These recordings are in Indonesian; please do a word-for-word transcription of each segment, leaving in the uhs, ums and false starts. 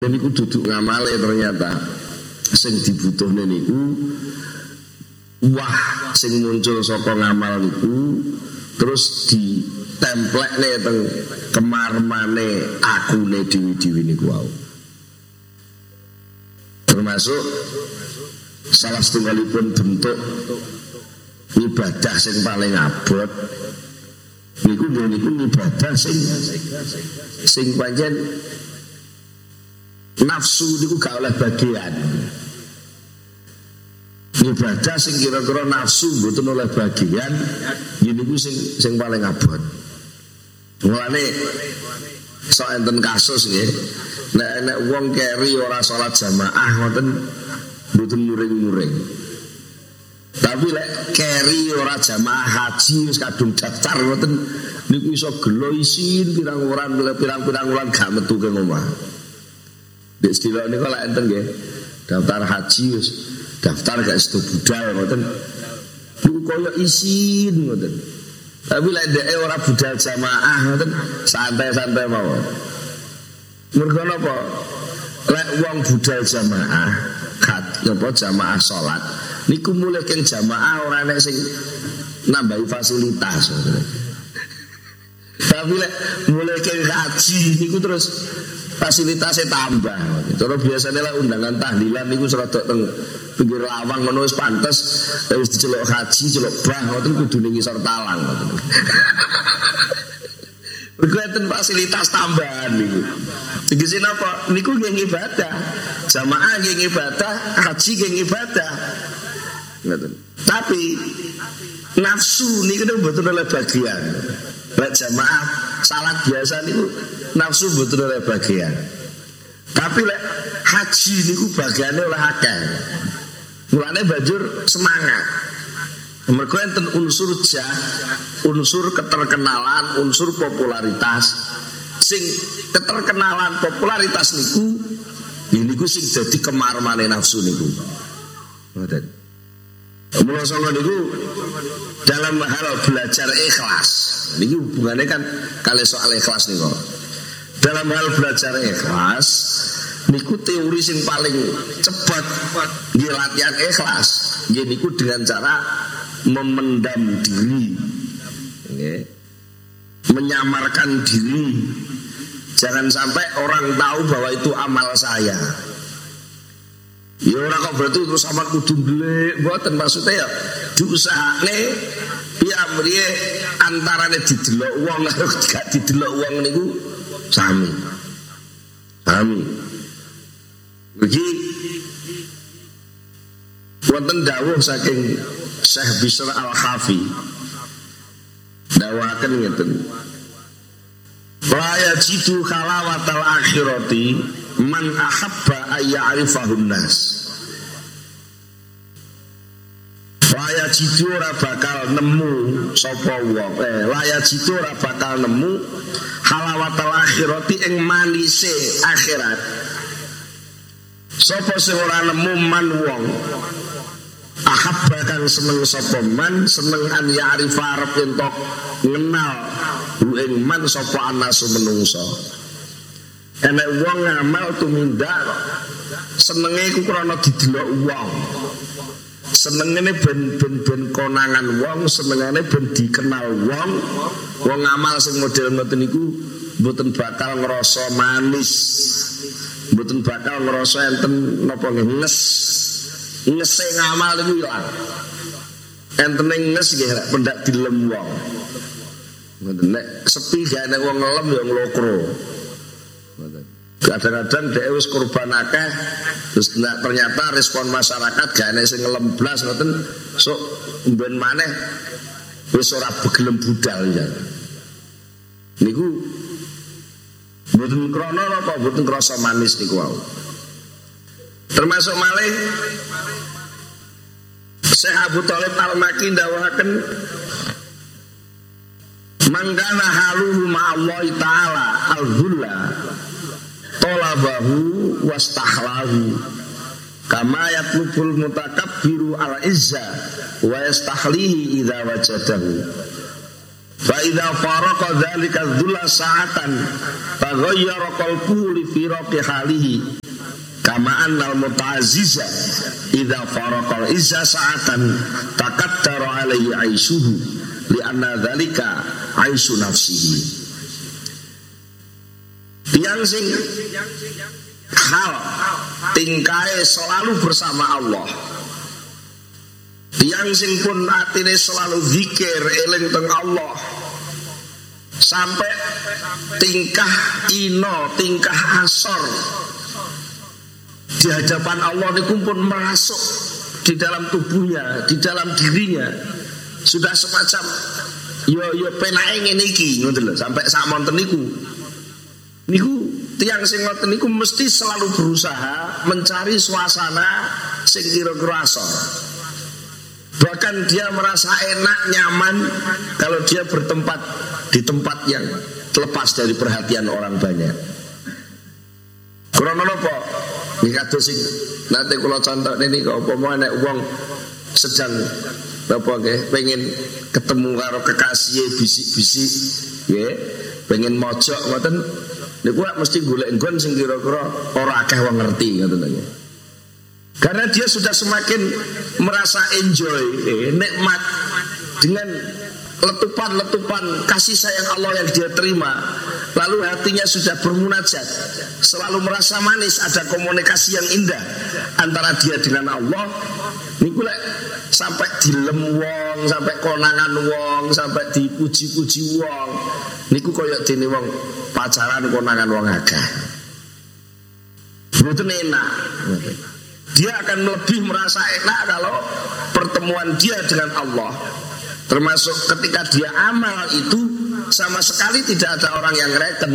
niku duduk ngamale ternyata sing dibutuhne niku wah sing muncul saka ngamal niku terus ditemplekne teng kemarmane akune dewi-dewi niku wau. Termasuk salah setunggalipun bentuk ibadah sing paling abot niku niku ibadah sing sing pancen nafsu niku gak oleh bagian. Ibadah sing kira-kira nafsu mboten oleh bagian, niku sing sing paling abot. Mulane sok enten kasus nggih, nek nek wong keri ora salat jamaah ngoten mboten muring-muring. Tapi lek keri ora jamaah haji wis kadung daftar ngoten niku iso gelo isin pirang-pirang pirang-pirang wulan gak metu ke omah. Dek sedilok niku lek enten nggih daftar haji wis daftar gak sedo budal ngoten. Niku koyo isin ngoten. Tapi lek dheke ora budal jamaah ngoten santai-santai mawon. Mergo napa? Lek wong budal jamaah, kat napa jamaah salat niku mulih keng jamaah ora nek sing nambahi fasilitas ngoten. Tapi lek mulih keng haji niku terus fasilitasnya tambah. Cara biasanya lah undangan tahlilan niku serodok teng pinggir lawang ngono wis pantes wis diceluk haji, celuk bah ngoten kudu ning ngisor talang ngoten. Berkaitan fasilitas tambahan niku. Tegese napa? Niku nggih ibadah. Jamaah nggih ibadah, haji nggih ibadah. Ngoten. Tapi nafsu niku mboten oleh bagian. Lek jamaah salat biasa niku nafsu mboten oleh bagian. Tapi lek haji niku bagiane oleh akeh. Mulane banjur semangat. Mergo enten unsur jah, unsur keterkenalan, unsur popularitas. Sing keterkenalan popularitas niku niku sing dadi kemarmane nafsu niku. Ngoten. Mula sanga niku dalam hal belajar ikhlas. Niki hubungannya kan kali soal ikhlas niku. Dalam hal belajar ikhlas niku teori sing paling cepat di latihan ikhlas. Nggih niku dengan cara memendam diri. Nggih. Menyamarkan diri. Jangan sampai orang tahu bahwa itu amal saya. Ya ora kok berarti terus sama kudu ndelik, mboten maksudnya ya diusahane ya mriye antarane didelok wong karo gak didelok wong niku sami. Sami. Iki wonten dawuh saking Syekh Bishr Al-Khafi. Dawaken ngeten. La yajidu khalawatal akhirati man ahabba ayya'rifahun nas. Laya jitu ora bakal nemu sapa wong eh laya jitu ora bakal nemu halawatal akhirati ing manise akhirat. Sapa sing ora nemu man wong ahabba kang seneng sapa man seneng an ya'rifa arep entuk ngenal ing man sapa anasu menungso. Enek wong ngamal tumindak senenge iku krana didelok wong. Senengane ben ben ben konangan wong, senengane ben dikenal wong. Wong ngamal sing model ngoten niku mboten bakal ngrasa manis. Mboten bakal ngrasa enten napa nges. Ngese ngamal niku ilang. Entene nges nggih rek pendak dilem wong. Ngoten nek sepi gak ana wong ngelem ya nglokro. Kadang-kadang dhek wis kurban akeh terus ternyata respon masyarakat gak ana sing ngelem blas ngoten sok mben maneh wis ora begelem budal ya. Niku mboten krana apa mboten krasa manis niku wau. Termasuk malih Syekh Abu Thalib Al-Maki ndawuhaken mangkana haluhu ma'allahi ta'ala al-dhulla talabahu wastahlahu kama yatlubul mutakabbiru al-izza wa yastahlihi idza wajadahu. Fa idza faraqa dzalika dzulla sa'atan taghayyara qalbuhu li firaqi halihi kama annal muta'azziza idza faraqa izza sa'atan taqaddara alaihi aishuhu li anna dzalika aishu nafsihi. Tiang sing hal tingkae selalu bersama Allah, tiang sing pun atine selalu zikir eling teng Allah, sampai tingkah ino tingkah asor di hadapan Allah niku pun merasuk di dalam tubuhnya, di dalam dirinya, sudah semacam yo yo penake ngene iki ngoten lho, sampai sak monten niku niku tiang sing ngoten niku mesti selalu berusaha mencari suasana sing kira-kira asor. Bahkan dia merasa enak, nyaman kalau dia bertempat di tempat yang terlepas dari perhatian orang banyak. Krono napa? Nggih kados sing nate kula contohne niku upama nek wong sedang napa nggih pengen ketemu karo kekasih bisik-bisik nggih, pengen mojok ngoten niku mesti golek nggon sing kira-kira ora akeh wong ngerti ngoten nggih. Karena dia sudah semakin merasa enjoy, eh, nikmat dengan letupan-letupan kasih sayang Allah yang dia terima. Lalu hatinya sudah bermunajat, selalu merasa manis, ada komunikasi yang indah antara dia dengan Allah. Niku lek sampai dilem wong, sampai konangan wong, sampai dipuji-puji wong, niku koyok dene wong pacaran konangan wong akeh. Mboten enak. Dia akan lebih merasa enak kalau pertemuan dia dengan Allah. Termasuk ketika dia amal itu sama sekali tidak ada orang yang reken.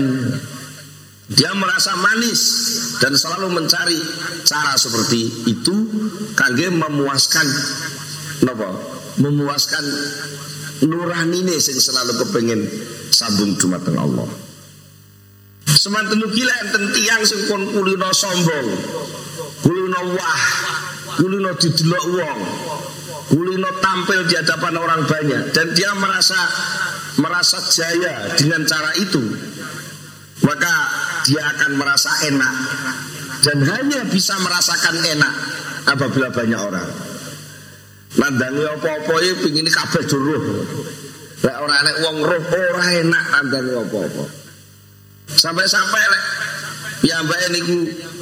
Dia merasa manis dan selalu mencari cara seperti itu kangge memuaskan napa? Memuaskan nuranine sing selalu kepengin sambung dumateng Allah. Semanten ugi enten tiyang sing pun kulino sombong, kulino wah, kulino didelok wong, kulino tampil di hadapan orang banyak, dan dia merasa merasa jaya dengan cara itu, maka dia akan merasa enak dan hanya bisa merasakan enak apabila banyak orang. Nandangi apa-apa ya pingin kabeh duruh. Lek ora nek wong roh ora enak nandangi apa-apa. Sampai-sampai lek piyambake niku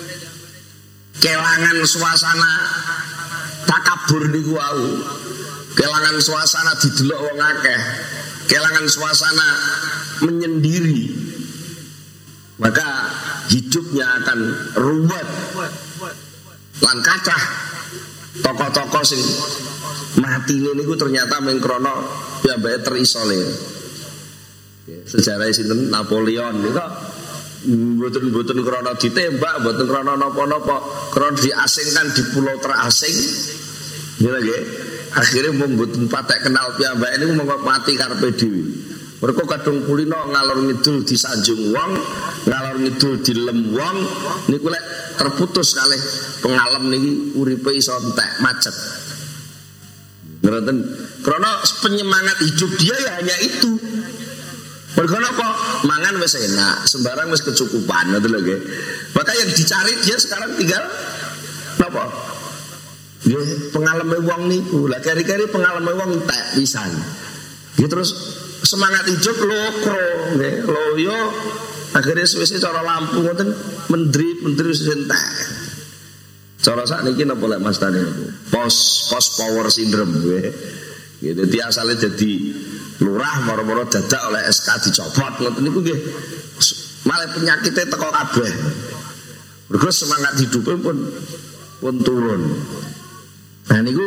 kelangan suasana takabur niku wau. Kelangan suasana didelok wong akeh. Kelangan suasana menyendiri. Maka hidupnya akan ruwet. Lan kathah tokoh-tokoh sing mati niku ternyata mung krana piyambake terisolir. Sejarah sinten Napoleon niku mboten-mboten krana ditembak, mboten krana napa-napa, krana diasingkan di pulau terasing. Ngene nggih. Akhire mung mboten patek kenal piyambake niku mongko mati karepe dhewe. Mereka kadung kulino ngalor ngidul disanjung wong, ngalor ngidul dilem wong, niku lek terputus kalih pengalem niki uripe iso entek macet. Ngoten. Karena penyemangat hidup dia ya hanya itu. Mergo napa? Mangan wis enak, sembarang wis kecukupan, ngoten lho nggih. Maka yang dicari dia sekarang tinggal napa? Nggih, pengaleme wong niku. Lah kari-kari pengaleme wong entek pisan. Nggih terus semangat hidup lokro nggih, loyo akhirnya suwe-suwe cara lampu ngoten mendrit-mendrit wis entek. Cara sakniki napa lek Mas Tani niku? Post post power syndrome nggih. Gitu dia asale dadi lurah moro-moro dadak oleh S K dicopot ngoten niku nggih. Malah penyakitnya teko kabeh. Mergo semangat hidupnya pun pun turun. Nah niku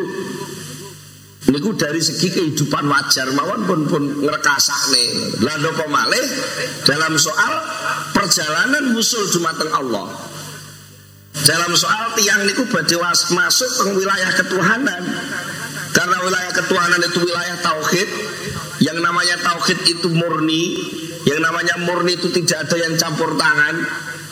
niku dari segi kehidupan wajar mawon pun pun ngrekasakne. Lah napa malih dalam soal perjalanan wusul dumateng Allah. Dalam soal tiang niku badhe masuk ke wilayah ketuhanan. Karena wilayah ketuhanan itu wilayah tauhid. Yang namanya tauhid itu murni, yang namanya murni itu tidak ada yang campur tangan.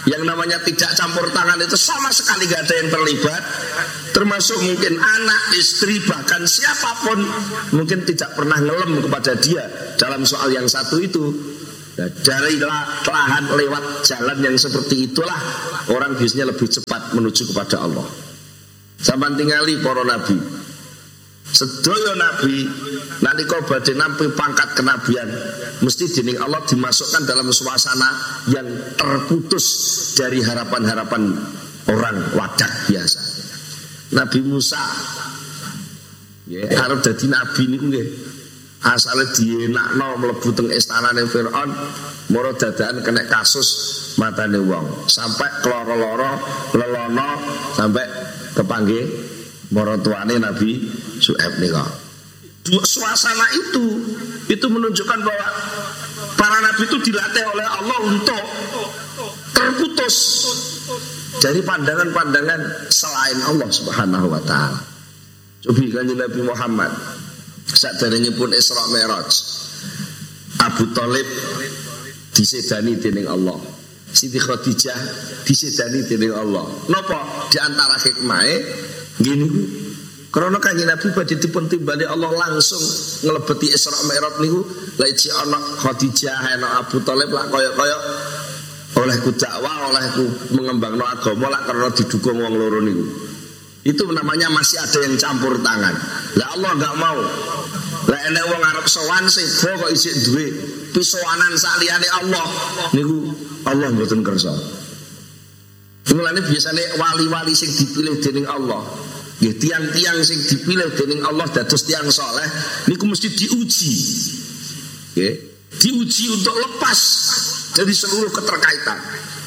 Yang namanya tidak campur tangan itu sama sekali gak ada yang terlibat. Termasuk mungkin anak, istri, bahkan siapapun mungkin tidak pernah ngelem kepada dia dalam soal yang satu itu. Nah, dari lahan lewat jalan yang seperti itulah orang biasanya lebih cepat menuju kepada Allah. Sampeyan tingali para nabi. Sedaya nabi nalika badhe nampi pangkat kenabian mesti dening Allah dimasukkan dalam suasana yang terputus dari harapan-harapan orang wadah biasa. Nabi Musa ya arep dadi nabi niku nggih asale dienakno mlebu teng istanane Firaun moro dadakan kena kasus matane wong sampai keloro-loro lelono sampai kepanggih moro tuane Nabi Syuaib nika. Suasana itu itu menunjukkan bahwa para nabi itu dilatih oleh Allah untuk terputus dari pandangan-pandangan selain Allah Subhanahu wa taala. Cobi kanjeng Nabi Muhammad sakderenge pun Isra Mi'raj, Abu Thalib disedani dening Allah, Siti Khadijah disedani dening Allah. Napa di antara hikmahe ngene niku? Karena kanjeng Nabi badhe dipun timbali Allah langsung nglebeti Isra Mi'raj niku, lek iki ana Khadijah ana Abu Thalib lak kaya-kaya olehku dakwah, olehku mengembangno agama lak karena didukung wong loro niku. Itu namanya masih ada yang campur tangan. Lah Allah enggak mau. Lah enek wong arep sowan sebo kok isih duwe pisowanan saliyane Allah niku Allah mboten kersa. Mulane biasane wali-wali sing dipilih dening Allah, nggih tiang-tiang sing dipilih dening Allah dados tiang saleh niku mesti diuji. Nggih, diuji untuk lepas dari seluruh keterkaitan.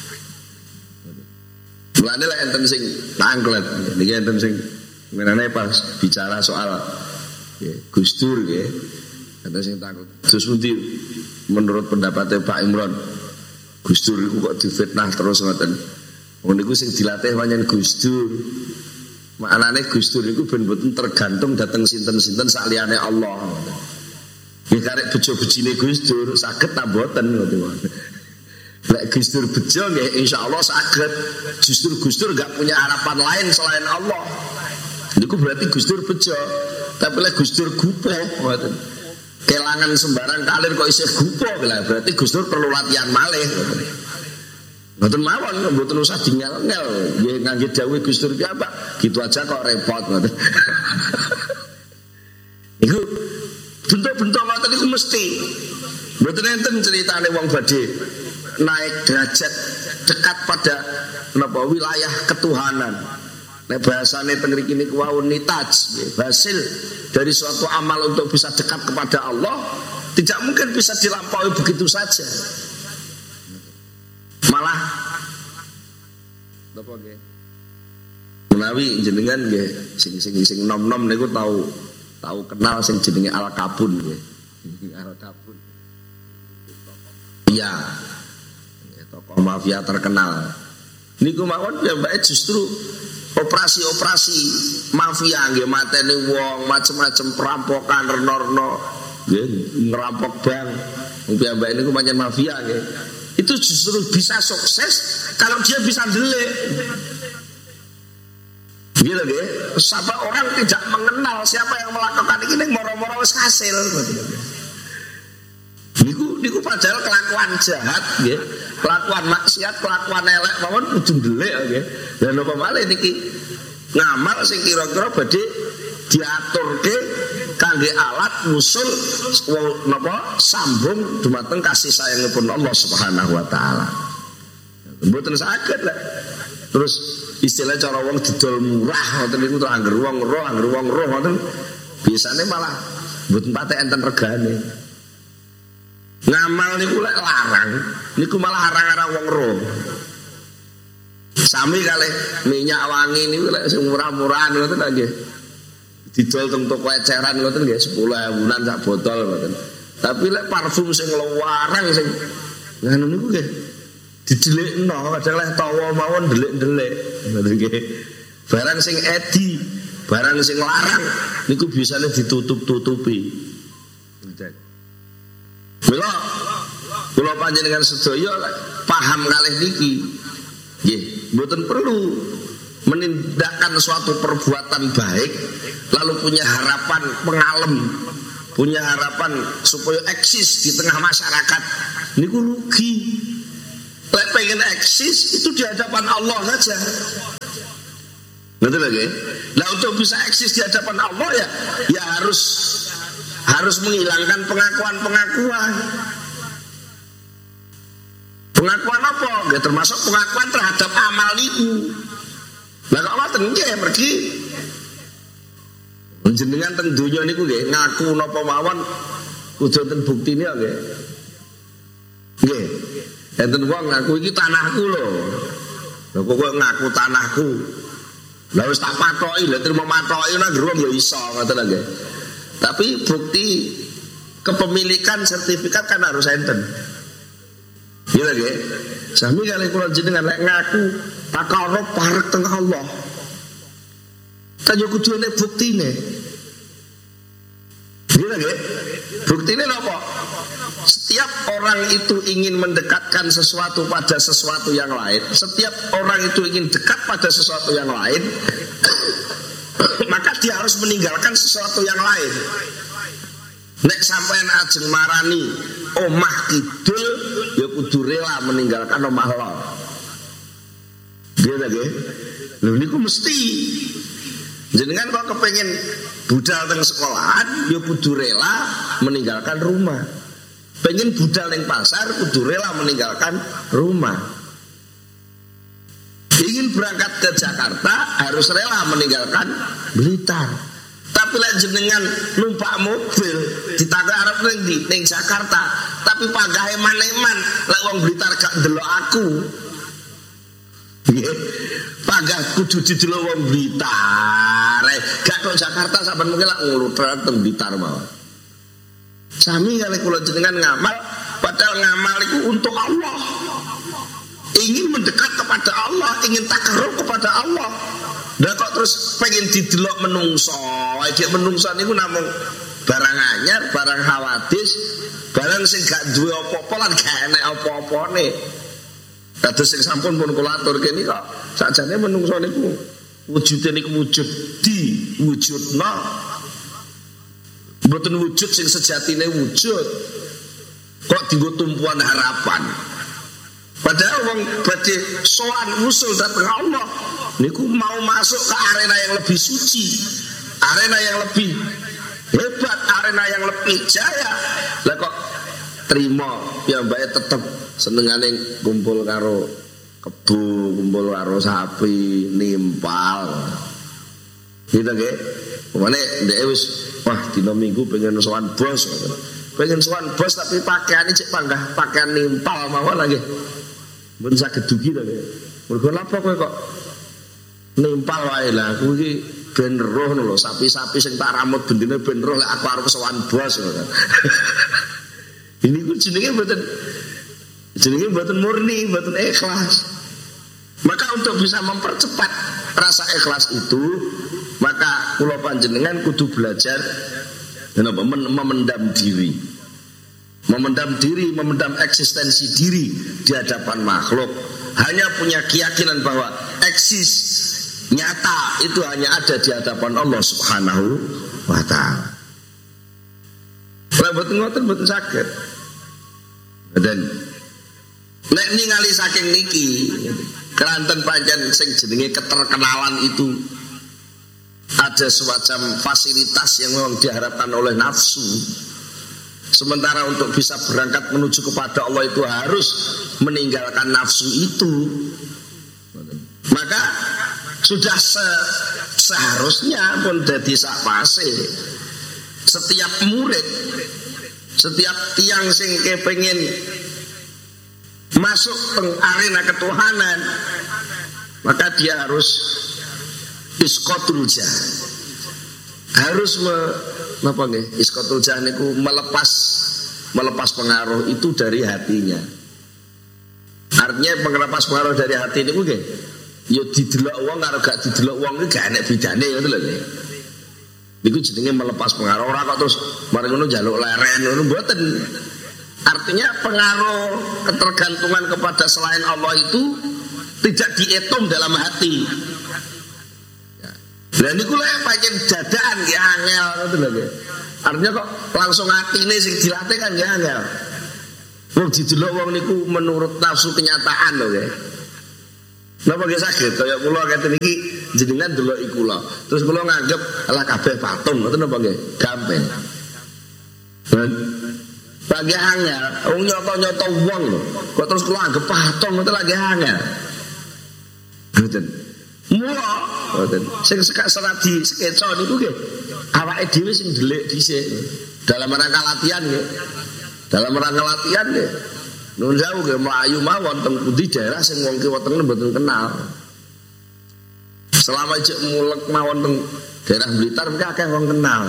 Mulane lek enten sing tanglet, niki enten sing menane pas bicara soal nggih Gus Dur nggih. Enten sing takut. Terus pundi menurut pendapatnya Pak Imron? Gus Dur iku kok difitnah terus ngoten. Wong niku sing dilatih pancen Gus Dur. Maknane Gus Dur iku ben mboten tergantung dateng sinten-sinten saliyane Allah. Nggih karek bejo-bejine Gus Dur saged ta mboten ngoten. Lek Gus Dur bejo nggih insyaallah saged. Justru Gus Dur enggak punya harapan lain selain Allah. Niku berarti Gus Dur bejo. Tapi lek Gus Dur gupo ngoten. Kelangan sembarang kalir kok isih gupo lah berarti Gus Dur perlu latihan malih. Mboten mawon, mboten usah dingel-ngel. Nggih ngangge dawuh Gus Dur ki apa? Gitu aja kok repot ngoten. Iku bentuk-bentuk ngoten iku mesti. Mboten enten ceritane wong badhe naik derajat dekat pada napa wilayah ketuhanan. Nek bahasane teng mriki niku wau nitaj, hasil dari suatu amal untuk bisa dekat kepada Allah tidak mungkin bisa dilampaui begitu saja. Malah napa nggih? Menawi jenengan nggih sing sing sing nom-nom niku tahu tahu kenal sing jenenge Al-Kabun nggih. Al-Kabun. Iya. Tokoh mafia terkenal. Niku mawon piyambake justru operasi-operasi mafia nggih mateni wong macam-macam perampokan reno-reno nggih ngerampok bank. Wong piyambake niku pancen mafia nggih. Itu justru bisa sukses kalau dia bisa ndelik. Gitu nggih. Sampai orang tidak mengenal siapa yang melakukan ini moro-moro wis hasil. Niku niku padahal kelakuan jahat nggih. Kelakuan maksiat, kelakuan elek mawon kudu ndelik nggih. Lah napa malih niki ngamal sing kira-kira badhe diaturke kangge alat musul napa sambung dumateng kasih sayangipun Allah Subhanahu wa taala. Mboten saged lah. Terus istilah cara wong didol murah ngoten niku terus angger wong roh, angger wong roh ngoten biasane malah mboten patek enten regane. Ngamal niku lek larang, niku malah arang-arang wong roh. Sami kalih minyak wangi niku lek sing murah-murahan ngoten nggih. Didol teng toko eceran ngoten nggih sepuluh ewunan sak botol ngoten. Tapi lek parfum sing larang sing ngono niku nggih didelikno kadang leh tawa mawon delik-delik ngoten nggih. Barang sing edi, barang sing larang niku biasane ditutup-tutupi. Ngoten. Kula kula panjenengan sedaya paham kalih niki. Nggih, mboten perlu menindakkan suatu perbuatan baik lalu punya harapan pengalem, punya harapan supaya eksis di tengah masyarakat. Niku rugi. Lek pengen eksis itu di hadapan Allah saja. Betul lagi. Nah untuk bisa eksis di hadapan Allah ya, ya harus harus menghilangkan pengakuan-pengakuan. Pengakuan apa? Ya termasuk pengakuan terhadap amal niku. Lah kok ngoten nggih mergi jenengan teng donya niku nggih ngaku napa mawon kudu enten buktine nggih. Nggih. Enten wong ngaku iki tanahku lho. Lah kok ngaku tanahku. Lah wis tak patoki, lha terima matoki nang jero ya iso ngoten nggih. Tapi bukti kepemilikan sertifikat kan harus enten. Iya nggih. Sami kali kula jenengan lek ngaku takara parek teng Allah. Kan yo kudu enek buktine. Iya nggih. Buktine napa? Setiap orang itu ingin mendekatkan sesuatu pada sesuatu yang lain, setiap orang itu ingin dekat pada sesuatu yang lain, maka dia harus meninggalkan sesuatu yang lain. Nek sampean ajeng marani omah kidul, ya kudu rela meninggalkan omah lor. Gitu nggih. Lha niku mesti. Jenengan kok kepengin budal teng sekolahan, ya kudu rela meninggalkan rumah. Pengen budal ning pasar, kudu rela meninggalkan rumah. Ingin berangkat ke Jakarta, harus rela meninggalkan Blitar. Tapi lek jenengan numpak mobil ditakok arep ning ndi ning Jakarta, tapi pagahe maneman lek wong Blitar gak ndelok aku. Nggih. Pagah kudu didelok wong Blitar. Gak tok Jakarta sampean mungkin lak ngluthur teng Blitar mawon. Sami kali kula jenengan ngamal, padahal ngamal itu untuk Allah. Ingin mendekat kepada Allah, ingin takarrub kepada Allah. Lah kok terus pengen didelok menungso. Aja menungso niku namung barang anyar, barang hawadis, barang sing gak duwe apa-apa lan gak enek apa-apane. Kados sing sampun pun kula aturke niki kok sakjane menungso niku wujude niku wujud di wujudna. Mboten wujud sing sejatine wujud. Kok dienggo tumpuan harapan. Padahal wong badhe sowan usul dhateng Allah niku mau masuk ke arena yang lebih suci, arena yang lebih hebat, arena yang lebih jaya. Lah kok trimo piyambake tetep senengane kumpul karo kebo, kumpul karo sapi, nimpal. Gitu nggih. Pemane ndek wis wah dina Minggu pengen sowan bos. Pengen sowan bos tapi pakaiane cek panggah pakaian nimpal mawon lagi. Mboten saged dugi to nggih. Mergo napa kowe kok nimpal wae lah aku iki ben roh lho sapi-sapi sing tak ramut bendine ben roh lek aku arep sowan bos ngono. Ini ku jenenge mboten jenenge mboten murni, mboten ikhlas. Maka untuk bisa mempercepat rasa ikhlas itu, maka kula panjenengan kudu belajar menapa memendam diri. Memendam diri, memendam eksistensi diri di hadapan makhluk. Hanya punya keyakinan bahwa eksis nyata itu hanya ada di hadapan Allah Subhanahu wa taala. Lah mboten ngoten mboten saged. Dan nek ningali saking niki keranten pancen sing jenenge keterkenalan itu ada semacam fasilitas yang memang diharapkan oleh nafsu. Sementara untuk bisa berangkat menuju kepada Allah itu harus meninggalkan nafsu itu. Maka sudah se seharusnya pun dadi sakpase setiap murid, setiap tiang sing kepengin masuk ke arena ketuhanan, maka dia harus iskotul jah, harus me, apa nggih? Iskotul jah niku melepas melepas pengaruh itu dari hatinya. Artinya melepas pengaruh dari hati niku nggih, ya didelok wong karo gak didelok wong iki gak enek bedane ngono lho nggih. Niku jenenge melepas pengaruh. Ora kok terus mari ngono njaluk leren ngono mboten. Artinya pengaruh ketergantungan kepada selain Allah itu tidak dihitung dalam hati. Dan niku lek pancen dadaan ya angel ngoten lho. Artinya kok langsung atine sing dilatih kan ya angel. Wong didelok wong niku menurut nafsu kenyataan lho nggih. Napa nggih saged kaya kula ngeten iki jenengan delok kula. Terus kula nganggep ala kabeh patung ngoten napa nggih? Gampang. Ben lagi angel, wong nyoto-nyoto wong lho. Kok terus kula anggap patung ngoten lagi angel. Ngoten. Mula ngoten. Sing serat di sketsa niku nggih awake dhewe sing ndelik dhisik. Dalam rangka latihan nggih. Dalam rangka latihan nggih. Nun jauh nggih mlayu mawon teng pundi daerah sing wong ki wetenge mboten kenal. Selama cek mulek mawon teng daerah Blitar mesti akeh wong kenal.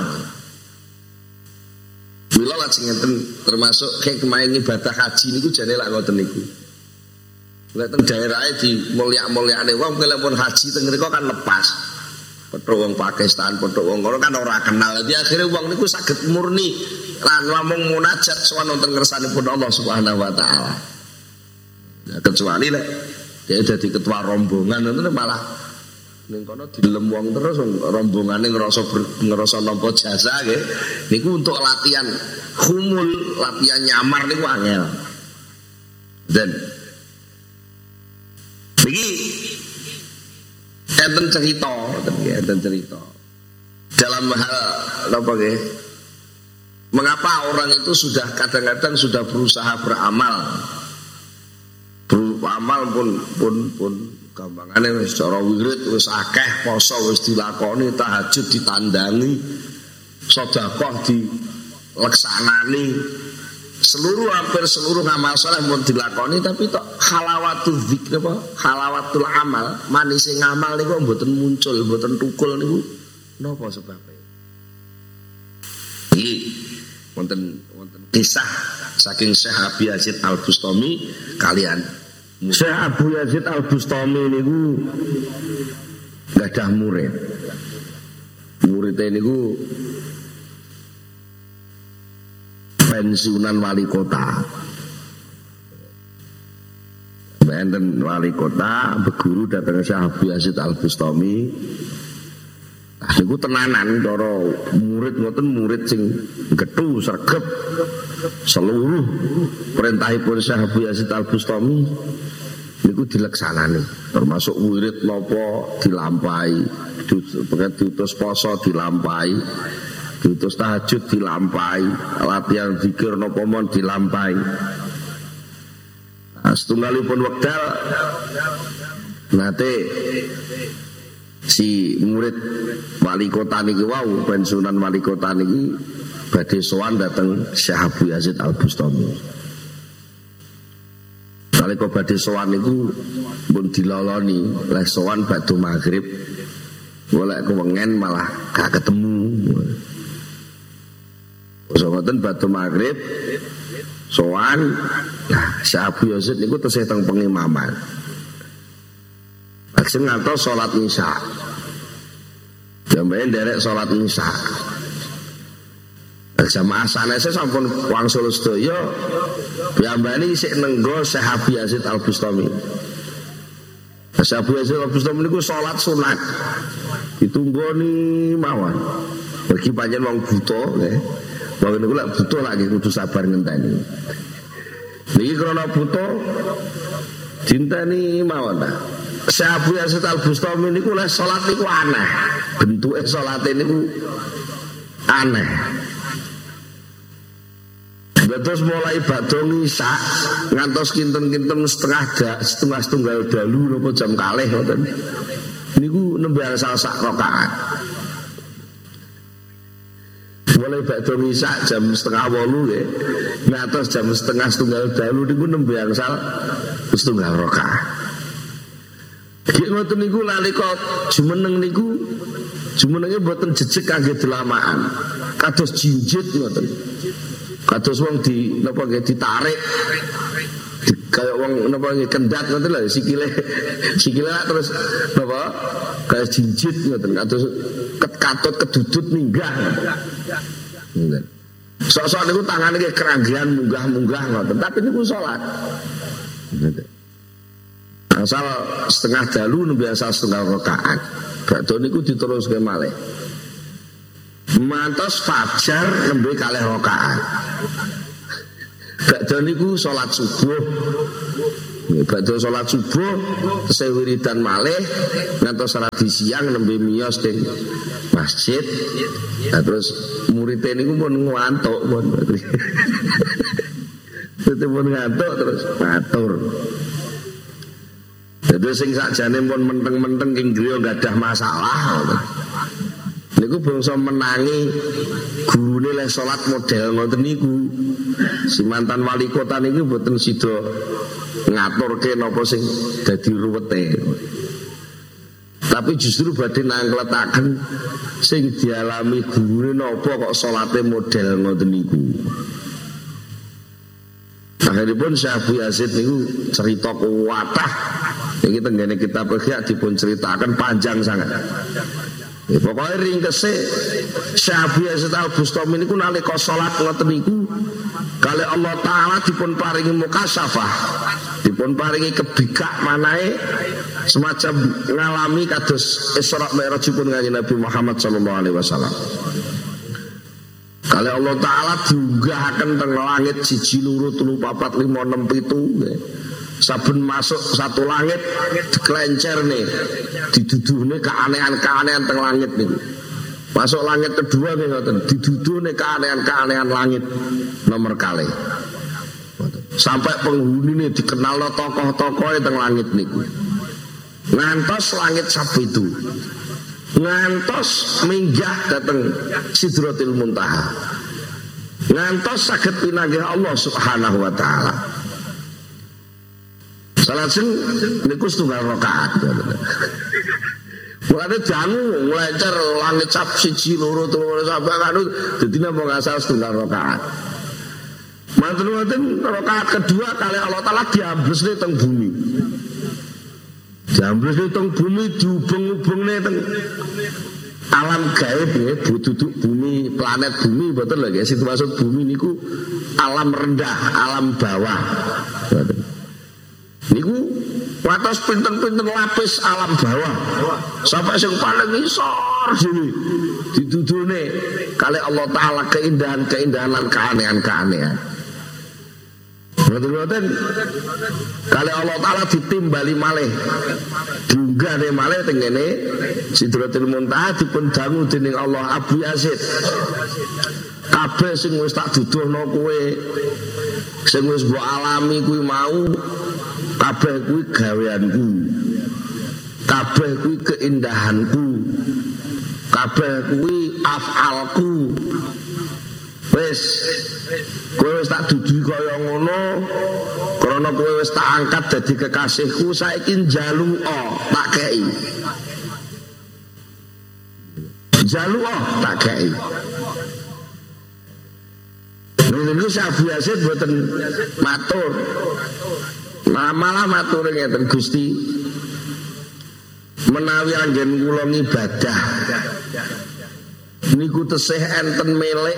Mila lajeng ngenten termasuk kayak kemarin ibadah haji niku jane lak ngoten niku. Lek teng daerahe di mulya-mulyane wong pun haji teng mriku kan lepas. Petuk wong Pakistan, petuk wong kono kan ora kenal. Dadi akhire wong niku saged murni lan ngomong munajat sowan wonten ngersanipun Allah Subhanahu wa taala. Ya kecuali lek dia dadi ketua rombongan ngono malah ning kono dilem wong terus rombongane ngerasa ngerasa nampa jasa nggih. Niku untuk latihan khumul, latihan nyamar niku angel. Dan iki enten cerita, enten cerita. Dalam hal apa nggih? Mengapa orang itu sudah kadang-kadang sudah berusaha beramal, beramal pun pun pun gampangane wis cara wirid wis akeh, poso wis dilakoni, tahajud ditandangi, sedekah dileksanani, seluruh hampir seluruh amal saleh pun dilakoni, tapi tok halawatul dzikr apa halawatul amal, manise ngamal niku mboten muncul, mboten tukul niku napa sebabnya? Iki wonten wonten kisah saking Syekh Abu Yazid Al-Bustami kalian Syekh Abu Yazid Al-Bustami niku gadah murid. Muridnya niku pensiunan wali kota. Enten wali kota berguru datang Syekh Abu Yazid Al-Bustami. Nah, niku tenanan cara murid ngoten murid sing gethu sregep seluruh perintahipun Syekh Abu Yazid Al-Bustami niku dileksanani, termasuk wirid napa dilampahi, diutus poso dilampahi, diutus tahajud dilampahi, latihan zikir napa mon dilampahi. Nah, setunggalipun wekdal nate si murid wali kota niki wau pensiunan wali kota niki badhe sowan dateng Syekh Abu Yazid Al-Bustami. Nalika badhe sowan niku pun diloloni leh sowan badhe maghrib. Golek kewengen malah gak ketemu. Sowaten badhe maghrib sowan nah Syekh Abu Yazid niku tesih teng pengimaman. Lajeng ngantos salat isya. Jamaah derek salat isya. Jamaah sanese sampun wangsul sedaya. Piyambake isih nenggo Syekh Abu Yazid Al-Bustami. Syekh Abu Yazid Al-Bustami niku salat sunat. Ditunggoni mawon. Bagi pancen wong buta nggih. Wong niku lek buta lagi kudu sabar ngenteni. Niki krana buta dinteni mawon ta. Syekh Abu Yazid Al-Bustami niku lek salat niku aneh. Bentuke salate niku aneh. Terus mulai badhe isya ngantos kinten-kinten setengah da, setengah setunggal dalu napa jam kalih ngoten. Niku nembe asal sak rakaat. Mulai badhe isya jam setengah wolu nggih. Ngantos jam setengah setunggal dalu niku nembe asal setunggal rakaat. Iki ngoten niku nalika jumeneng niku jumenenge mboten jejeg kangge delamaan. Kados jinjit ngoten. Kados wong di napa nggih ditarik. Di, kaya wong napa nggih kendat ngoten lho sikile. Sikile terus napa kaya jinjit ngoten. Kados katut kedudut minggah. Ngoten. Sok-sok niku tangane nggih keranggian munggah-munggah ngoten, tapi niku salat. Ngoten. Asal setengah dalu biasa setengah rakaat. Badhe niku diteruske malih. Mantos fajar nembe kalih rakaat. Badhe niku salat subuh. Badhe salat subuh tesih wiridan malih ngantos radi siang nembe miyos teng masjid. Nah, terus muridé niku pun ngantuk pun. Dadi pun ngantuk terus matur. Jadi sing sakjane pun menteng-menteng king griya gadah masalah. Niku bangsa menangi gurune le salat model ngoten niku. Si mantan wali kota niku mboten sida ngaturke napa sing dadi ruwete. Tapi justru badhe nangkletaken sing dialami gurune napa kok salate model ngoten niku. Akhiripun Syekh Abu Yazid niku cerita kuwatah. Iki tenggene kita pergi dipun ceritakan panjang sangat. Ya, pokoknya ringkese Syekh Abu Yazid Al-Bustami niku nalika salat ngoten niku kali Allah Ta'ala dipun paringi mukasyafah, dipun paringi kebikak manahe semacam ngalami kados Isra Mi'rajipun Kanjeng Nabi Muhammad sallallahu alaihi wasallam. Kali Allah Ta'ala diunggahaken teng langit siji loro telu papat lima enam pitu. Saben masuk satu langit diklencer nih, diduduhne keanehan-keanehan teng langit nih. Masuk langit kedua nih ngoten, diduduhne keanehan-keanehan langit nomor kali. Sampai penghuni nih dikenal tokoh-tokohnya teng langit niku. Ngantos langit sabitu. Ngantos minggah dateng Sidratil Muntaha. Ngantos saged pinanggih Allah Subhanahu wa taala. Salat sing niku setunggal rakaat. Mulane dangu nglencer langit cap siji loro telu sampai kanu dadi napa ngasal setunggal rakaat. Manten-manten rakaat kedua kali Allah Taala diamblesne teng bumi. Diamblesne teng bumi diubeng-ubengne teng alam gaib ya, duduk bumi, planet bumi betul lho guys. Itu maksud bumi niku alam rendah, alam bawah. Niku wates pinten-pinten lapis alam bawah sampai sing paling isor dhewe didudune kali Allah Ta'ala keindahan-keindahan lan keanehan-keanehan. Betul-betul kali Allah Ta'ala ditimbali malih diunggahne malih tengene Sidratul Muntaha dipun dangu dening Allah Abu Yazid. Kabeh sing wis tak duduhno kowe sing wis mbok alami kuwi mau kabeh kuwi gaweanku, kabeh kuwi keindahanku, kabeh kuwi afalku. Wis kowe wis tak duduhi kaya ngono krana kowe wis tak angkat dadi kekasihku, saiki njaluka tak kei, njaluka tak kei. Niku Abu Yazid boten matur. Nah, malah matur ngeten Gusti, menawi anggen kula ngibadah niku tesih enten melek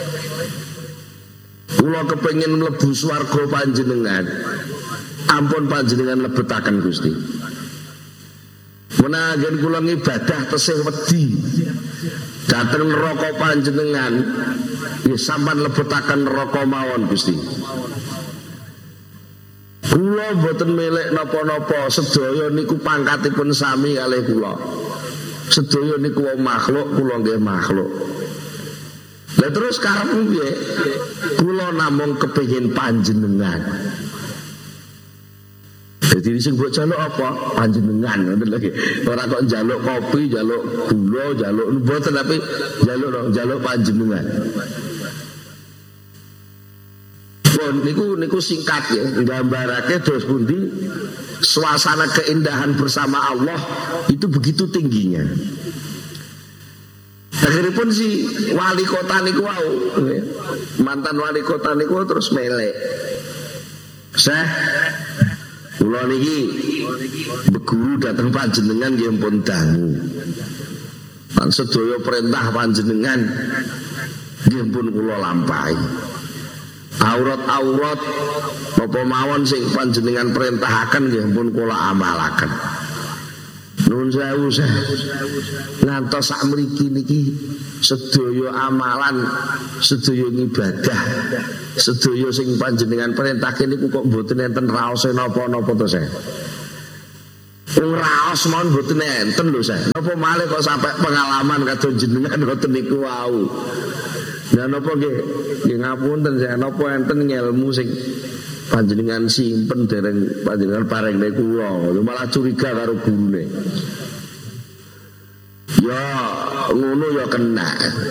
kula kepengin mlebu swarga panjenengan, ampun panjenengan lebetaken Gusti. Menawi anggen kula ngibadah tesih wedi dhateng neraka panjenengan, ya sampean lebetaken neraka mawon Gusti. Kula mboten milih napa-napa, sedaya niku pangkatipun sami kalih kula. Sedaya niku wong makhluk, kula nggih makhluk. Lah terus karepmu piye? Kula namung kepengin panjenengan. Jadi sing mbok jaluk apa? Panjenengan ngoten lho. Ora kok njaluk kopi, njaluk gula, njaluk mboten tapi njaluk njaluk panjenengan. Niku niku singkat ya, nggambarake dos pundi suasana keindahan bersama Allah itu begitu tingginya. Akhiripun si wali kota niku wau, mantan wali kota niku terus melek. Syekh, kula niki beguru dateng panjenengan nggih pun dangu. Lan sedaya perintah panjenengan nggih pun kula lampahi. aurat-aurat apa mawon sing panjenengan perintahaken nggih pun kula amalaken. Nuwun sewu ngantos sak mriki niki sedaya amalan, sedaya ibadah, sedaya sing panjenengan perintahke niku kok mboten enten raose napa-napa to saya. Wong raos mawon mboten enten lho saya. Napa malih kok sampai pengalaman kados jenengan ngoten niku wau. Lah napa nggih? Nggih ngapunten saya napa enten ngelmu sing panjenengan simpen dereng panjenengan paringne kula, malah curiga karo gurune. Ya ngono ya kena.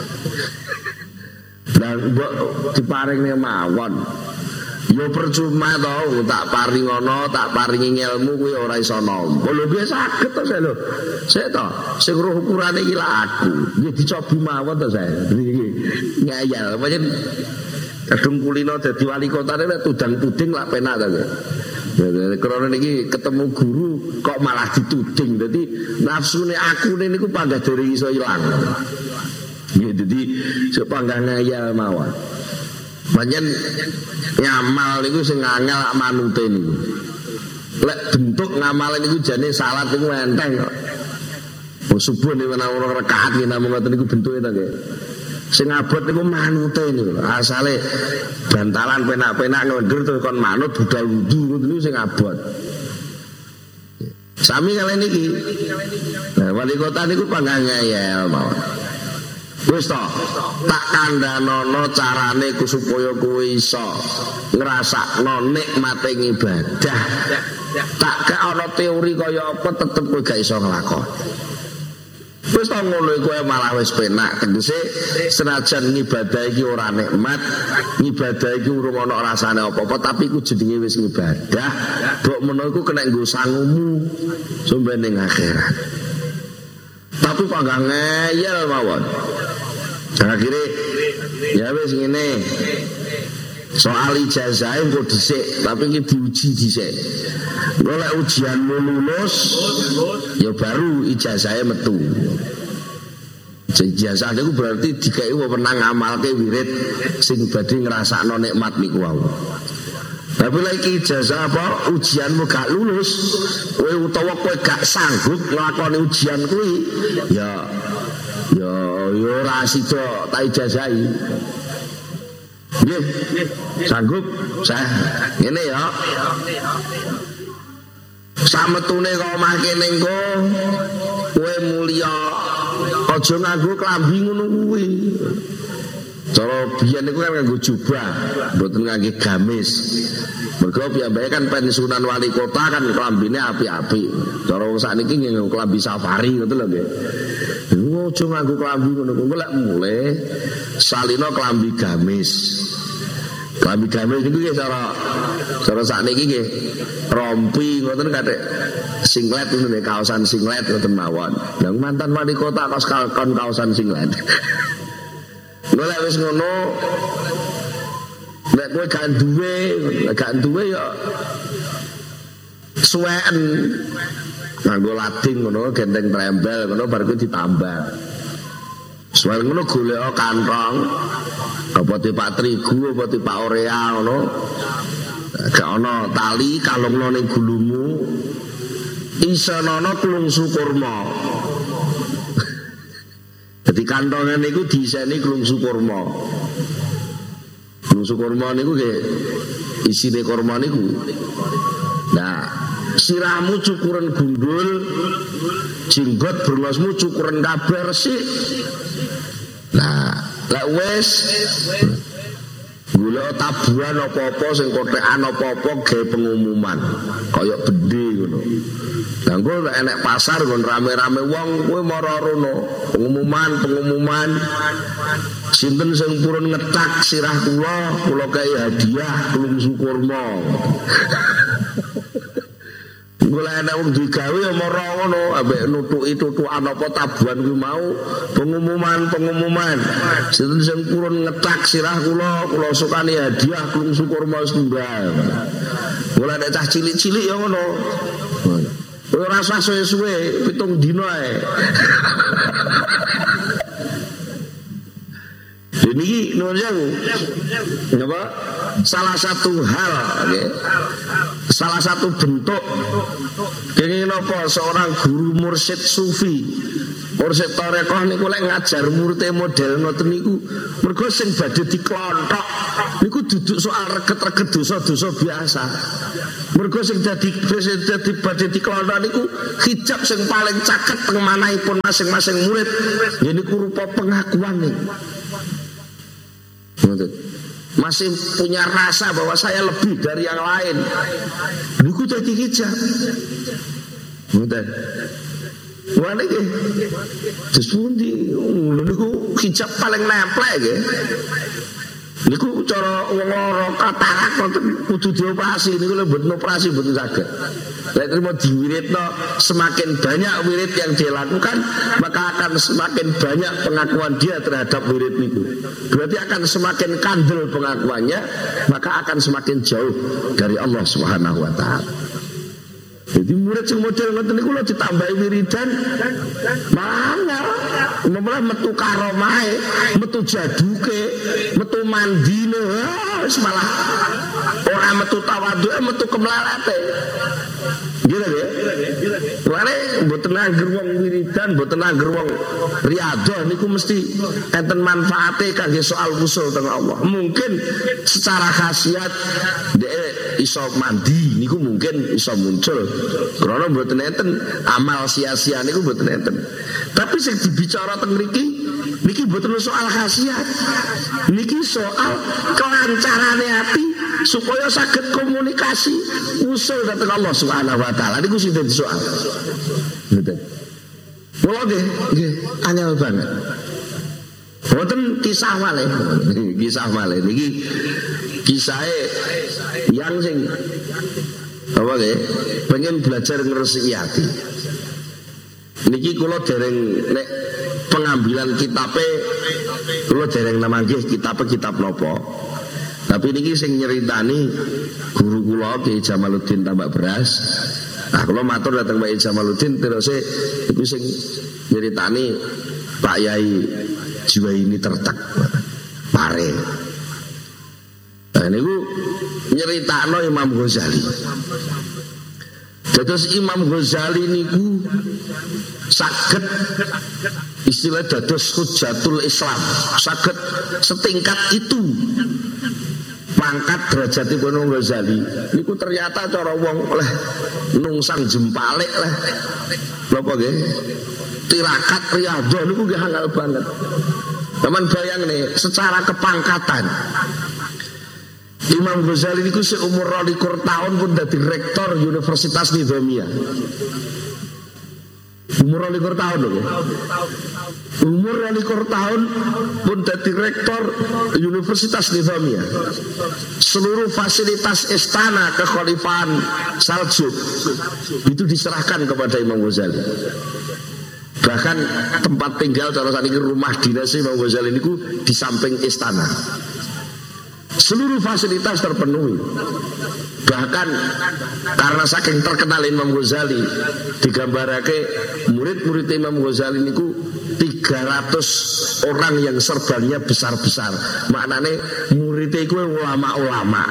Lah mbok diparingne mawon. Ya percuma to, tak paring ngono, tak paringi ilmu kuwi ora iso nampa. Lho piye saged to saya lho. Sik to, sing roh ukurane iki lak aku. Nggih dicobi mawon to saya. Niki ngayal, pancen kadung kulino dadi wali kotane nek tudang puding lak penak ta kok. Karena niki ketemu guru kok malah dituding. Dadi nafsune akune niku panggah dereng iso ilang. Nggih dadi sok panggah ngayal mawon. Pancen ngamal niku sing angel lak manute niku. Lek bentuk ngamal niku jane salat niku enteng kok. Oh subuh niku ana rakaat nggih namung ngoten niku bentuke ta nggih. Sing abot niku manute niku. Asale bantalan penak-penak ngondur terus kon manut budal wudu niku sing abot. Sami kali niki. Nah, wali kota niku panggangnya mawon. Wis to, tak kandhanono carane ku supaya kowe iso ngrasakno nikmate ibadah. Tak gak ana teori kaya apa tetep kowe gak iso nglakoni. Wis to ngono iku malah wis penak. Tegese senajan ngibadah iki ora nikmat, ngibadah iki urung ana rasane apa-apa, tapi iku jenenge wis ngibadah. Mbok menawa iku kena nggo sangumu sampe ning akhirat. Tapi panggah ngeyel mawon. Akhire ya wis ngene. Soal ijazah engko dhisik, tapi iki diuji dhisik. Golek ujianmu lulus, ya baru ijazahnya metu. Ijazah niku berarti dikai wewenang ngamalke wirid sing badhe ngrasakno nikmat niku wau. Tapi lagi ijazah apa ujianmu gak lulus, kowe utawa kowe gak sanggup nglakoni ujian kuwi, ya ya ya ora sida tak ijazahi. Nggih, sanggup saya ngene ya. Sametune kok omah kene engko kowe mulya aja nganggo klambi ngono kuwi. Cara biyen niku kan nganggo jubah, mboten ngangge gamis. Mergo piyambake kan pensiunan wali kota kan klambine apik-apik. Cara wong sakniki nganggo klambi safari ngoten lho nggih. Aja nganggo klambi ngono kuwi lek mulai salino klambi gamis. Klambi gamis niku nggih cara cara sakniki nggih rompi ngoten kathik singlet ngene kaosan singlet ngoten mawon. Lah mantan wali kota kaos kalkon kaosan singlet. Lha lek wis ngono nek kowe gak duwe, gak duwe ya suweken nganggo lading ngono gendeng trembel ngono bar kuwi ditambah. Suweken ngono golek kantong apa tipak terigu apa tipak orea ngono. Gak ana tali kalungno ning gulumu. Isenono klungsu kurma. Jadi kantongan niku diseni klungsu kurma. Klungsu kurma niku nggih isine kurma niku. Nah, sirahmu cukuran gundul, jenggot brengosmu cukuran kabeh resik. Nah, lek wis golek tabuhan apa-apa sing kotekan apa-apa gawe pengumuman kaya bendhe ngono. Lah engko nek enek pasar nggon rame-rame wong kowe mara rono pengumuman pengumuman sinten sing purun ngetak sirah kula kula gawe hadiah klungsu kurma. Golek enek wong digawe ya mara ngono ambek nutuki tutukan apa tabuhan kuwi mau pengumuman-pengumuman sinten sing purun ngetak sirah kula kula sukani hadiah klungsu kurma setunggal. Golek enek cah cilik-cilik ya ngono. Ora usah suwe-suwe pitung dina ae. Niki nuwun sewu. Napa? salah satu hal, okay, salah satu bentuk kenging napa seorang guru mursyid sufi, mursyid tarekah niku lek ngajar murid model ngoten niku mergo sing badhe diklonthok niku duduk soal reget-reget dosa-dosa biasa. Mergo sing dadi dadi badhe diklonthok niku hijab sing paling caket teng manahipun masing-masing murid niku rupa pengakuan niku. Masih punya rasa bahwa saya lebih dari yang lain. Niku dadi hijab. Ngoten. Wah niki terus pundi niku hijab paling nemplek nggih. Niku cara wong lara katarak kudu dioperasi niku lho mboten operasi mboten saged. Lek trimo diwiritno semakin banyak wirid yang dilakukan maka akan semakin banyak pengakuan dia terhadap wirid niku. Berarti akan semakin kandel pengakuannya maka akan semakin jauh dari Allah Subhanahu wa taala. Jadi murid sing model ngoten niku lho ditambahi wiridan malah malah metu karomahe, metu jaduke, metu mandine, wis malah ora metu tawadhuke, metu kemlarate. Gitu ya. Wale mboten angger wong wiridan, mboten angger wong riyadhah niku mesti enten manfaate kangge soal usul teng Allah. Mungkin secara khasiat dhek iso mandi niku mungkin iso muncul. Karena mboten enten amal sia-sia niku mboten enten. Tapi sing dibicara teng mriki niki mboten soal khasiat. Niki soal kelancarane ati supaya saged komunikasi usul dhateng Allah Subhanahu wa taala niku sing dadi soal. Ngoten. Kula nggih nggih anyel banget. Wonten kisah malih, kisah malih niki kisahe yang sing apa nggih pengen belajar ngresiki ati. Niki kula dereng nek pengambilan kitabe kula dereng namanggih kitabe kitab napa. Tapi niki sing nyeritani guru kula Ki Jamaluddin Tambak Beras. Nah kula matur dhateng Pak Jamaluddin terus iku sing nyeritani Pak Yai Juwaini Tertek Pare. Nah niku nyeritakno Imam Ghazali. Terus Imam Ghazali niku saged istilah dados hujatul Islam, saged setingkat itu pangkat derajatipun Imam Ghazali niku ternyata cara wong oleh nungsang jempalik lah napa nggih tirakat riyadhah niku nggih angel banget. Sampeyan bayangne secara kepangkatan Imam Ghazali niku seumur dua puluh dua tahun pun dadi rektor Universitas Nizamiyah. Umur dua puluh dua tahun lho. Umur dua puluh dua tahun pun dadi rektor Universitas Nizamiyah. Seluruh fasilitas istana kekhalifahan Saljuk itu diserahkan kepada Imam Ghazali. Bahkan tempat tinggal cara sakniki rumah dinas Imam Ghazali niku di samping istana. Seluruh fasilitas terpenuhi. Bahkan karena saking terkenal Imam Ghazali digambarake murid-murid Imam Ghazali niku tiga ratus orang yang serbannya besar-besar. Maknane murid iku ulama-ulama.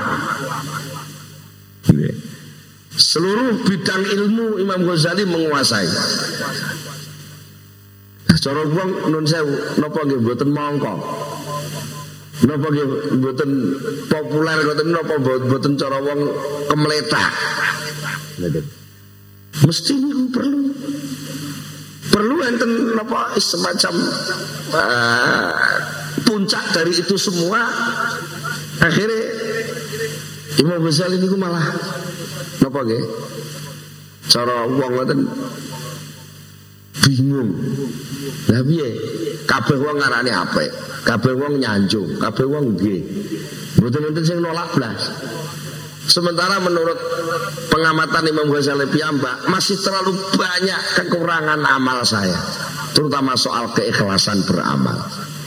Seluruh bidang ilmu Imam Ghazali menguasai. Cara wong nun sewu napa nggih mboten mongko. Napa nggih mboten populer ngoten napa mboten cara wong kemletak. Mesti niku perlu. Perlu enten napa semacam uh, puncak dari itu semua. Akhirnya Imam Ghazali niku malah napa nggih? Cara wong ngoten bingung. Lah piye? Kabeh wong ngarani apik, kabeh wong nyanjung, kabeh wong nggih. Mboten enten sing nolak blas. Sementara menurut pengamatan Imam Ghazali piyambak masih terlalu banyak kekurangan amal saya, terutama soal keikhlasan beramal.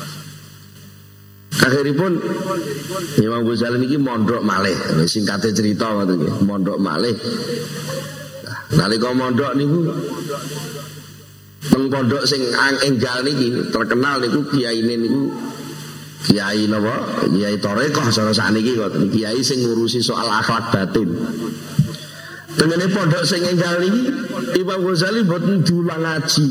Akhiripun Imam Ghazali niki mondok malih, singkate cerita ngoten nggih, mondok malih. Nalika mondok niku teng pondok sing enggal niki terkenal niku kiyaine niku Kiai napa? Kiai Torekoh cara sakniki kok kiai sing ngurusi soal akhlak batin. Tengene pondok sing enggal niki Imam Ghazali mboten diulang ngaji.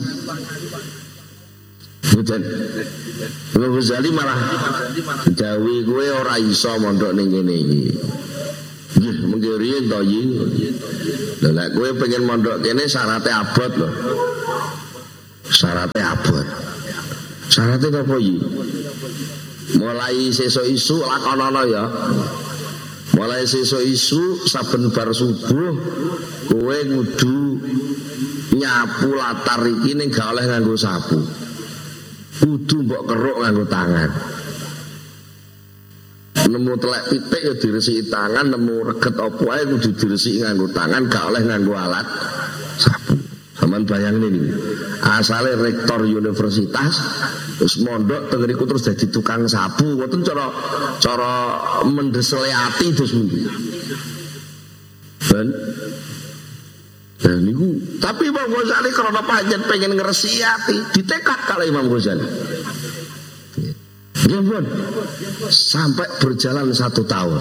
Mboten. Imam Ghazali malah dawuh kowe ora iso mondok ning kene iki. Nggih, mengki riyen to iki. Lha lek kowe pengen mondok kene syaratnya abot lho. Syaratnya abot. Syaratnya apa iki? Mulai sesuk isu lakonono ya. Mulai sesuk isu saben bar subuh kowe kudu nyapu latar iki ning gak oleh nganggo sapu. Kudu mbok keruk nganggo tangan. Nemu telek pitik ya diresiki tangan, nemu reget apa ae kudu diresiki nganggo tangan, gak oleh nganggo alat sapu. Sampeyan bayangin ini. Asale rektor universitas terus mondok teng mriku terus dadi tukang sapu, ngoten cara cara mendesele ati terus mriki. Ben dan niku tapi Imam Ghazali karena panjen pengen ngresiki ati, ditekad kali Imam Ghazali. Nggih, pun sampai berjalan satu tahun.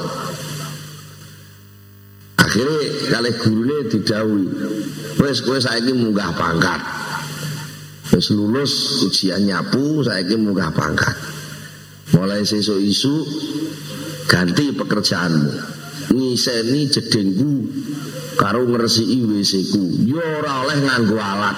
Akhirnya kali gurune didhawuhi, wis kowe saiki munggah pangkat. Wis lulus ujian nyapu, saiki munggah pangkat. Mulai sesuk isu ganti pekerjaanmu. Ngiseni jedengku karo ngresiki W C-ku. Ya ora oleh nganggo alat.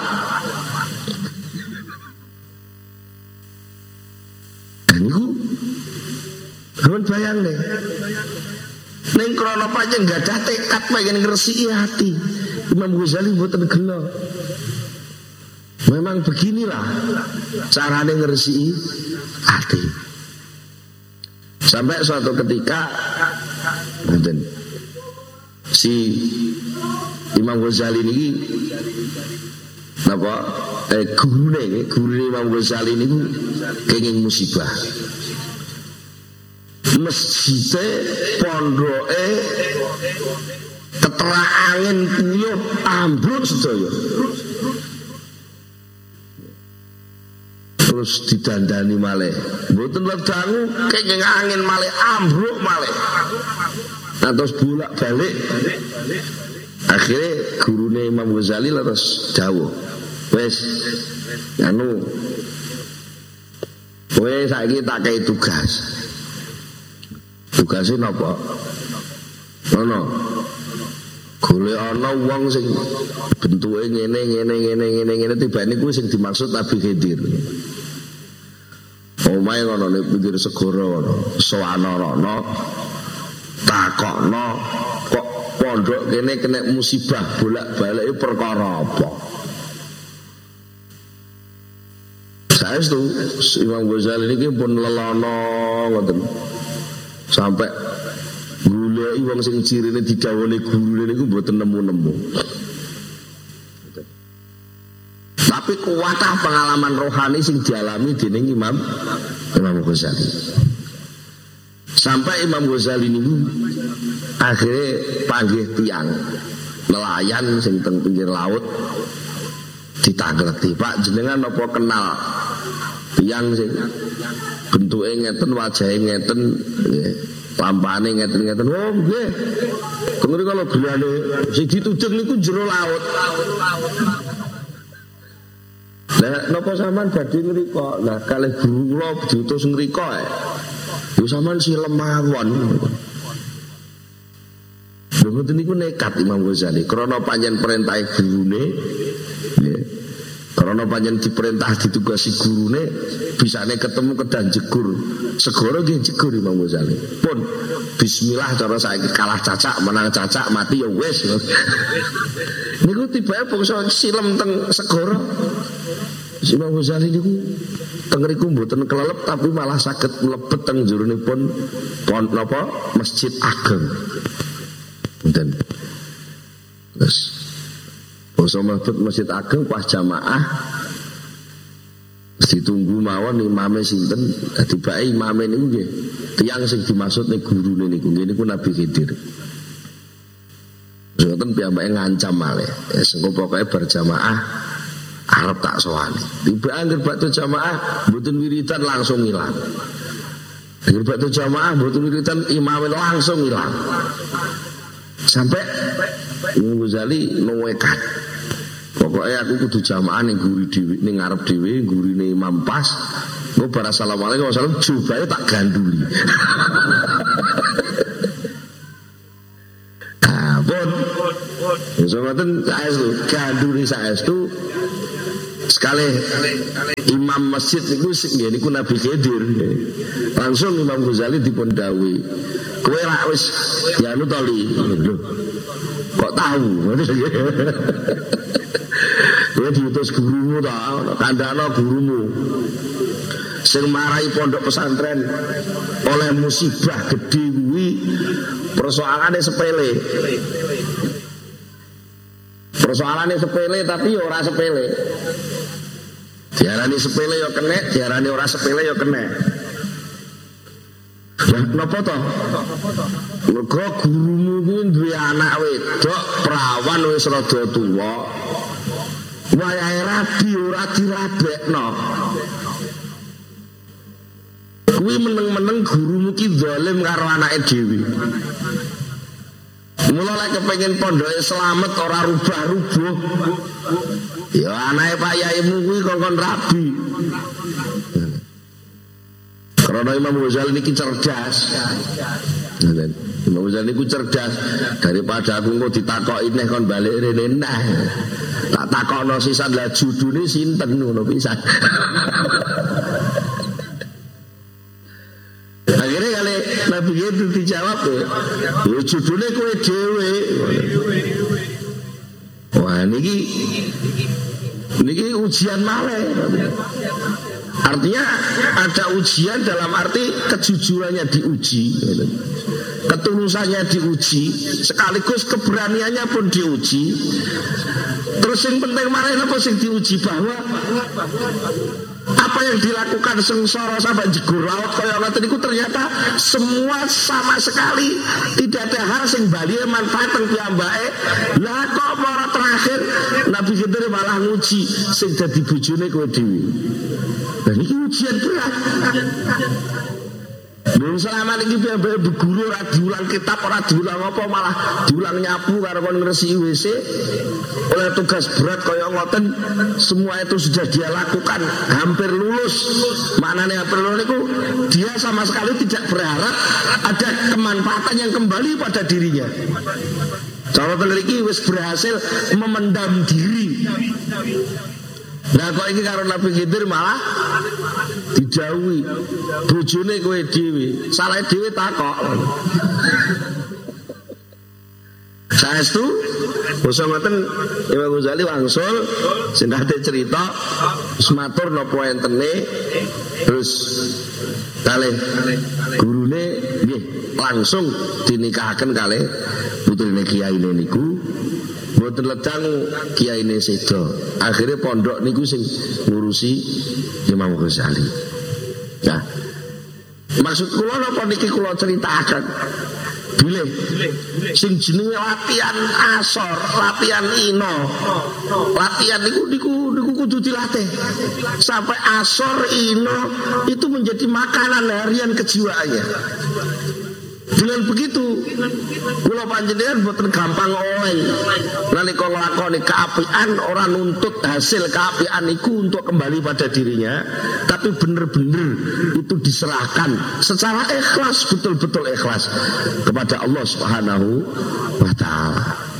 Niku kon bayangne. Ning krana pancen gadah tekad pengen ngresiki hati. Imam Ghazali mboten gelo. Memang beginilah carane ngresiki hati. Sampai suatu ketika mboten si Imam Ghazali niki napa eh gurune gurune Imam Ghazali niku kenging musibah. Mesjide pondoke keterak angin kuyup ambruk sedaya. Terus didandani malih. Mboten ledangu kenging angin malih ambruk malih. Nah, terus bolak-balik. Akhirnya gurune Imam Ghazali terus dawuh. Wes anu kowe saiki tak kei tugas. Tugase napa? Ono. Golek ana wong sing bentuke ngene ngene ngene ngene ngene tibane kuwi sing dimaksud Nabi Khidir. Omahe ngono nek pinggir segara ngono, sowana rono takokno kok pondok kene kena musibah bolak-balik perkara apa? Saestu Imam Ghazali niki pun lelono ngoten. Sampai goleki wong sing cirine didhawuhi gurune niku mboten nemu-nemu. Tapi kuwatah pengalaman rohani sing dialami dening Imam Imam Ghazali. Sampai Imam Ghazali niku akhirnya panggih tiang nelayan sing teng pinggir laut ditangleti, Pak jenengan apa kenal tiang sing bentuke ngeten wajahe ngeten nggih lampane ngeten-ngeten. Oh nggih. Kengeri kalau griyane sing ditudeng niku jero laut. Lah napa sampean badhe ngriko? Lah kalih guru kula diutus ngriko ae. Yo sampean silem mawon. Mboten niku nekat Imam Ghazali krana pancen perintah gurune nggih. Karena panjang diperintah ditugasi gurune bisane ketemu kedan jegur segoro nggih jegur Imam Ghazali pun bismillah cara saiki kalah cacak menang cacak mati ya wis niku tibae bangsa silem teng segoro Imam Ghazali niku teng riku mboten kelelep tapi malah saged mlebet teng jurunipun pon napa Masjid Ageng dan terus bangsa mlebet Masjid Ageng pas jamaah mesti tunggu mawon imame sinten. Dadi bae imame niku nggih tiyang sing dimaksud nek gurune niku nggih niku Nabi Khidir. Ngoten piyambake ngancam malih. Ya sengko pokoke berjamaah arep tak sowani. Tiba anggere bakto jamaah mboten wiridan langsung ilang. Akhir waktu jamaah betul wiritan imam langsung hilang. Sampai Imam Ghazali nekat. Pokoknya aku kudu jamaah ning guri dhewe ning ngarep dhewe, gurine imam pas. Engko bar assalamualaikum wasallam jubahe tak ganduli. Ah, pun. Somaten saestu ganduli saestu sekali imam masjid niku nggih niku Nabi Khidir. Langsung Imam Ghazali dipun dawuhi, kowe ra wis ya anu to li. Lho. Kok tahu? Kowe diutus gurumu to, kandhakno gurumu. Sing marai pondok pesantren oleh musibah gede kuwi persoalane sepele. Persoalannya sepele tapi ora sepele. Diarani sepele ya kena, diarani ora sepele ya kena. Lah napa to? Mergo gurumu kuwi duwe anak wedok prawan wis rada tuwa. Wayahe rabi ora dirabekno. Kuwi meneng-meneng gurumu ki zalim karo anake dhewe. Mula lek kepengin pondoke slamet ora rubah-rubuh. Ya anake Pak Yaimu kuwi kongkon rabi. Karena Imam Ghazali niki cerdas. Imam Ghazali niku cerdas, daripada aku engko ditakoki neh kon balik rene nah. Tak takokno sisan lah judune sinten ngono pisan. Akhirnya kali Nabi itu dijawab ya, ya judulnya kowe dhewe. Wah niki niki ujian malih. Artinya ada ujian dalam arti kejujurannya diuji, ketulusannya diuji, sekaligus keberaniannya pun diuji. Terus yang penting malih apa sing diuji, bahwa apa yang dilakukan sengsara sampai jegur laut kaya ngoten niku ternyata semua sama sekali tidak ada hal sing bali manfaat teng piyambake. Lah kok para terakhir Nabi Khidir malah nguji sing dadi bojone kowe dhewe. Lah iki ujian berat. Belum selama ini piyambake berguru ora diulang kitab, ora diulang apa, malah diulang nyapu karo kon ngresiki W C. Oleh tugas berat kaya ngoten, semua itu sudah dia lakukan, hampir lulus. Maknanya hampir lulus itu dia sama sekali tidak berharap ada kemanfaatan yang kembali pada dirinya. Cara peneliti wis berhasil memendam diri. Nah kok ini karo Nabi Khidir malah dijauhi bojone kowe dhewe, salah dhewe takok. Saestu basa ngoten Imam Ghazali wangsul sing nate cerita sematur napa entene, terus kalih gurune nggih langsung dinikahaken kalih putrine kiyaine niku. Mboten ledang kiyaine sedo. Akhirnya pondok niku sing ngurusi Imam Ghazali. Nah, maksud kula napa niki kula critakaken. Bilih sing jenenge latihan asor, latihan ino. Latihan niku niku niku kudu dilatih. Sampai asor ino itu menjadi makanan harian kejiwaannya. Dengan begitu, kula panjenengan boten gampang oleh. Nalika nglakoni keapian, ora nuntut hasil keapian iku untuk kembali pada dirinya, tapi benar-benar itu diserahkan secara ikhlas, betul-betul ikhlas kepada Allah Subhanahu wa taala.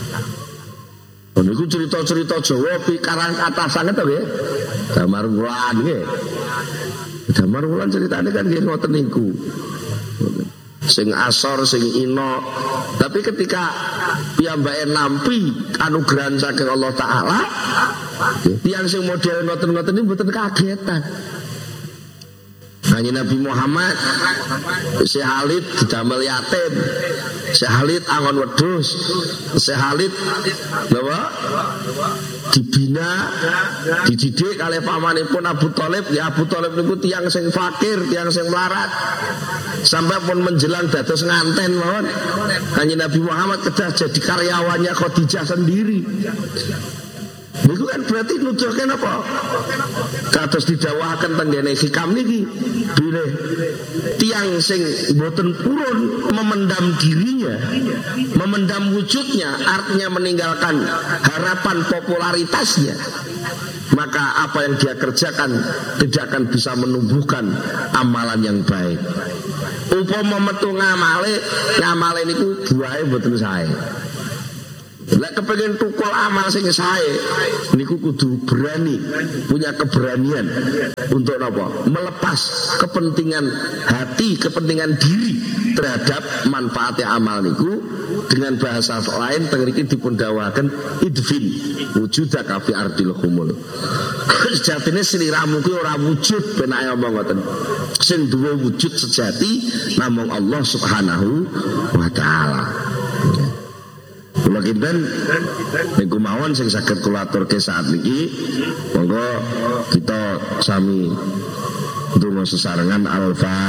Niku cerita-cerita Jawa pikarang atasan to nggih. Damar Wulan nggih. Damar Wulan ceritane kan nggih ngoten niku. Sing asor, sing ino. Tapi ketika piyambake nampi anugerah saking Allah Ta'ala, tiyang sing model ngoten-ngoten ini mboten kagetan. Kanjeng Nabi Muhammad Syekh Khalid didamel yatim, Syekh Khalid angon wedhus, Syekh Khalid napa dibina, dididik kalih pamanipun Abu Thalib. Ya Abu Thalib niku tiyang sing fakir, tiyang sing melarat. Sampai pun menjelang dados nganten mawon Kanjeng Nabi Muhammad kedah jadi karyawannya Khadijah sendiri. Niku kan berarti nuduhke napa? Kados didhawuhaken tenggene hikam niki bilih tiang sing boten purun memendam dirinya, memendam wujudnya, artinya meninggalkan harapan popularitasnya, maka apa yang dia kerjakan tidak akan bisa menumbuhkan amalan yang baik. Upama metu ngamale, ngamale niku buahe mboten sae. Lek kepengin tukul amal sing sae niku kudu berani, punya keberanian untuk apa? Melepas kepentingan hati, kepentingan diri terhadap manfaatnya amal niku. Dengan bahasa lain tengriki dipun dawaken idfin wujudaka fi ardil humul. Sejatine sliramu kuwi ora wujud penake omong ngoten. Sing duwe wujud sejati namung Allah Subhanahu wa taala. Kula kinten niku mawon sing saged kula aturke saat niki. Monggo kita sami ndonga sesarengan al-Fatihah.